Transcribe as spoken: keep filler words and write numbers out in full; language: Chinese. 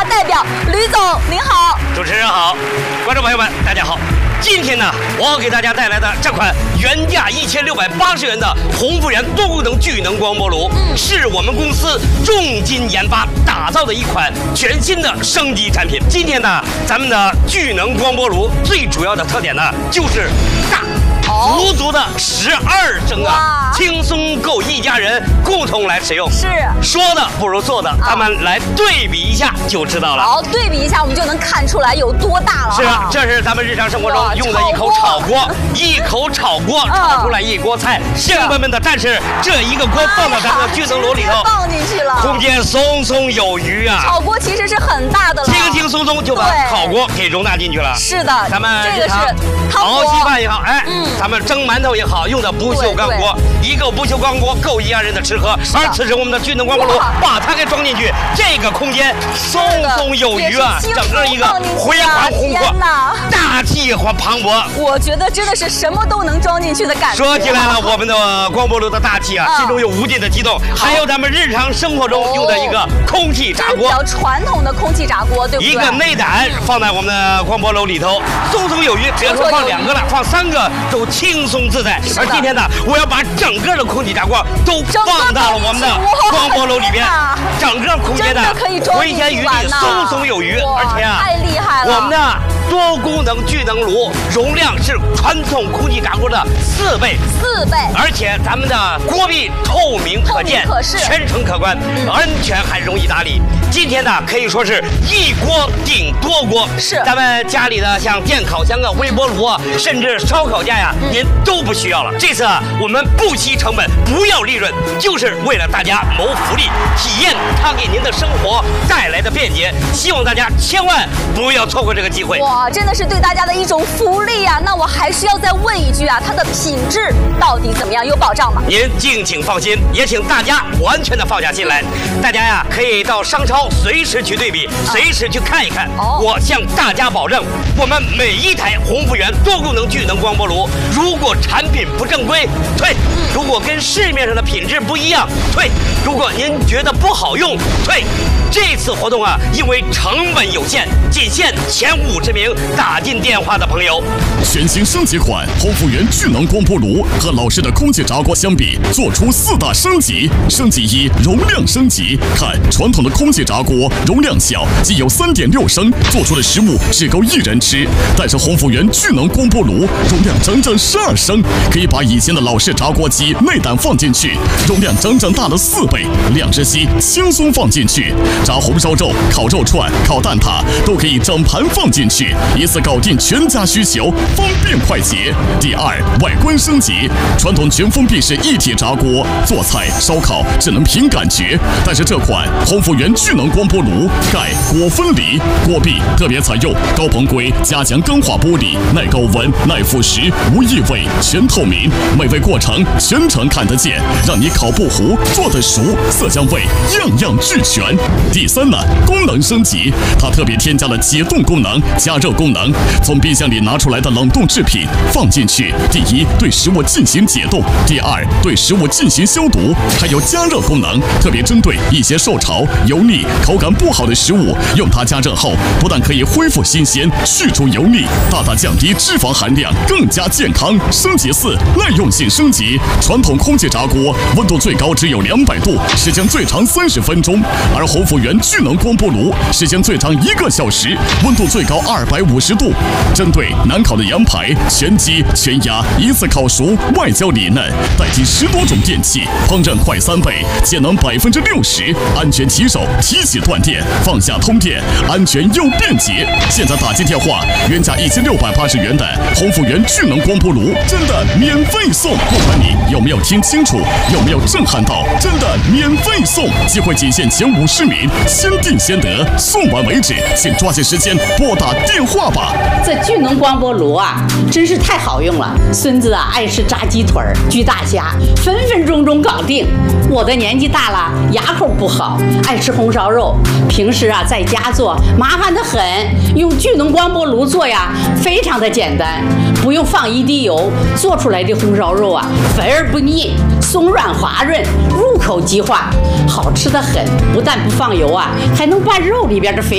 代表吕总，您好。 主持人好，观众朋友们，大家好。今天呢，我要给大家带来的这款原价一千六百八十元的红复原多功能聚能光波炉，嗯、是我们公司重金研发打造的一款全新的升级产品。今天呢，咱们的聚能光波炉最主要的特点呢，就是大。足足的十二升啊，轻松够一家人共同来使用。 是， 说的不如做的，咱们来对比一下就知道了。 好，对比一下，我们就能看出来有多大了。 是啊，这是咱们日常生活中用的一口炒锅，一口炒锅炒出来一锅菜。乡亲们的战士，这一个锅放到咱们的聚能炉里头， 放进去了， 空间松松有余啊。 炒锅其实是很大的了， 轻轻松松就把烤锅给容纳进去了。 是的， 咱们这个是熬稀饭也好，哎，嗯。咱们蒸馒头也好，用的不锈钢锅，一个不锈钢锅够一家人的吃喝。而此时我们的聚能光波炉把它给装进去，这个空间松松有余啊，整个一个回环宏阔，大气和磅礴。 我觉得真的是什么都能装进去的感觉。 说起来了，我们的光波炉的大气啊，心中有无尽的激动。还有咱们日常生活中用的一个空气炸锅， 比较传统的空气炸锅，对不对？ 一个内胆放在我们的光波炉里头，松松有余。别说放两个了，放三个都轻松自在。而今天呢，我要把整个的空气炸锅都放到了我们的光波炉里边，整个空间呢回旋余地，松松有余，而且啊， 太厉害了！ 我们的多功能聚能炉容量是传统空气炸锅的四倍， 四倍， 而且咱们的锅壁透明可见， 可视， 全程可观，嗯、安全还容易打理。今天呢，可以说是一锅顶多锅， 是咱们家里的像电烤箱啊、微波炉啊，甚至烧烤架呀、啊，嗯、您都不需要了。这次啊，我们不惜成本，不要利润，就是为了大家谋福利，体验它给您的生活带来的便捷。希望大家千万不要错过这个机会。 哇，真的是对大家的一种福利啊！那我还是要再问一句啊，它的品质到底怎么样？有保障吗？ 您敬请放心，也请大家完全的放下心来。大家呀，可以到商超随时去对比，随时去看一看。哦、我向大家保证，我们每一台红复原多功能聚能光波炉，如果产品不正规，退；如果跟市面上的品质不一样，退；如果您觉得不好用，退。这次活动啊，因为成本有限，仅限前五十名打进电话的朋友。 全新升级款红复原聚能光波炉和老式的空气炸锅相比，做出四大升级。升级一，容量升级。看传统的空气炸锅容量小，仅有三点六升，做出的食物只够一人吃。但是红复原聚能光波炉容量整整十二升，可以把以前的老式炸锅机内胆放进去，容量整整大了四倍，两只鸡轻松放进去。炸红烧肉、烤肉串、烤蛋挞都可以整盘放进去，一次搞定全家需求，方便快捷。第二，外观升级，传统全封闭式一体炸锅，做菜烧烤只能凭感觉，但是这款红复原聚能光波炉盖锅分离，锅壁特别采用高硼硅加强钢化玻璃，耐高温、耐腐蚀，无异味，全透明，美味过程全程看得见，让你烤不糊，做得熟，色香味样样俱全。第三呢，功能升级，它特别添加了解冻功能、加热功能。从冰箱里拿出来的冷冻制品放进去，第一，对食物进行解冻；第二，对食物进行消毒。还有加热功能，特别针对一些受潮、油腻、口感不好的食物，用它加热后，不但可以恢复新鲜、去除油腻，大大降低脂肪含量，更加健康。升级四，耐用性升级，传统空气炸锅温度最高只有两百度，时间最长三十分钟，而红复原聚能光波炉时间最长一个小时，温度最高二百五十度。针对难烤的羊排、全鸡、全鸭，一次烤熟，外焦里嫩，代替十多种电器，烹饪快三倍，节能百分之六十，安全骑手，提起断电，放下通电，安全又便捷。现在打进电话，原价一千六百八十元的红复原聚能光波炉，真的免费送！不管你有没有听清楚，有没有震撼到，真的免费送！机会仅限前五十名，先定先得，送完为止，请抓紧时间拨打电话吧。 这聚能光波炉啊，真是太好用了。孙子啊爱吃炸鸡腿、焗大虾，分分钟钟搞定。我的年纪大了，牙口不好，爱吃红烧肉，平时啊在家做麻烦得很，用聚能光波炉做呀，非常的简单，不用放一滴油，做出来的红烧肉啊肥而不腻，松软滑润，入口即化，好吃得很。不但不放油啊，还能把肉里边的肥